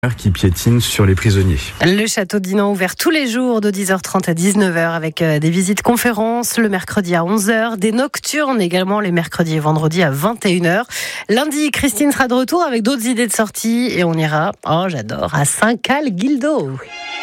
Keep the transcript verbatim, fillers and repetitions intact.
qui piétine sur les prisonniers. Le château de Dinan ouvert tous les jours de dix heures trente à dix-neuf heures avec des visites conférences le mercredi à onze heures, des nocturnes également les mercredis et vendredis à vingt et une heures. Lundi, Christine sera de retour avec d'autres idées de sortie et on ira, oh j'adore, à Saint-Cal-Guildo.